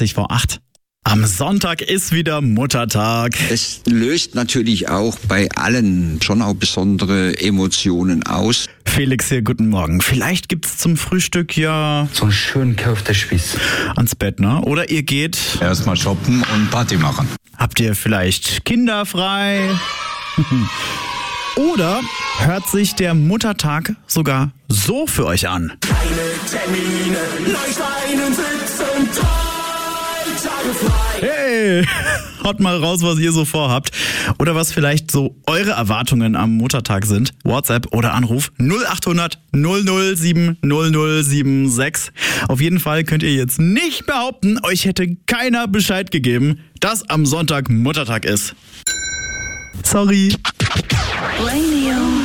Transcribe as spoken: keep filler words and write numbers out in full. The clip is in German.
zwanzig vor acht. Am Sonntag ist wieder Muttertag. Es löst natürlich auch bei allen schon auch besondere Emotionen aus. Felix hier, guten Morgen. Vielleicht gibt's zum Frühstück ja so einen schönen Köftespieß ans Bett, ne? Oder ihr geht erstmal shoppen und Party machen. Habt ihr vielleicht Kinder frei? Oder hört sich der Muttertag sogar so für euch an? Keine Termine, leicht einen sitzen, drei Tage frei. Hey, haut mal raus, was ihr so vorhabt. Oder was vielleicht so eure Erwartungen am Muttertag sind. WhatsApp oder Anruf null acht hundert null null sieben null null sieben sechs. Auf jeden Fall könnt ihr jetzt nicht behaupten, euch hätte keiner Bescheid gegeben, dass am Sonntag Muttertag ist. Sorry. Radio.